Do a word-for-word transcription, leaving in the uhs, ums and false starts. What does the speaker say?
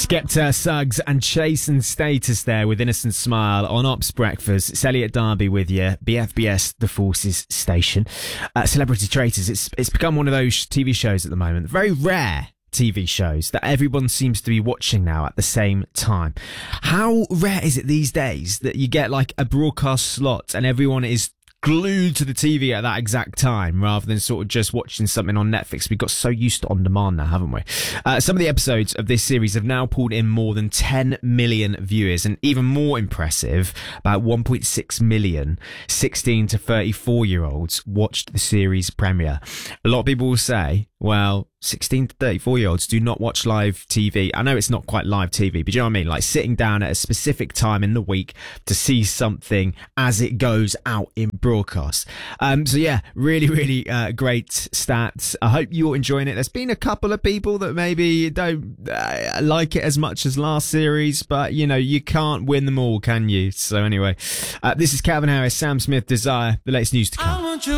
Skepta, Suggs and Chase and Status there with Innocent Smile on Ops Breakfast. It's Elliot Darby with you, B F B S, The Forces station. Uh, Celebrity Traitors, it's it's become one of those T V shows at the moment, very rare T V shows that everyone seems to be watching now at the same time. How rare is it these days that you get like a broadcast slot and everyone is glued to the T V at that exact time rather than sort of just watching something on Netflix? We've got so used to on demand now, haven't we? Uh, some of the episodes of this series have now pulled in more than ten million viewers, and even more impressive, about one point six million sixteen to thirty-four year olds watched the series premiere. A lot of people will say, well, sixteen to thirty-four year olds do not watch live T V. I know it's not quite live T V, but you know what I mean? Like sitting down at a specific time in the week to see something as it goes out in broadcast. Um, so yeah, really, really uh, great stats. I hope you're enjoying it. There's been a couple of people that maybe don't uh, like it as much as last series, but you know, you can't win them all, can you? So anyway, uh, this is Calvin Harris, Sam Smith, Desire, the latest news to come.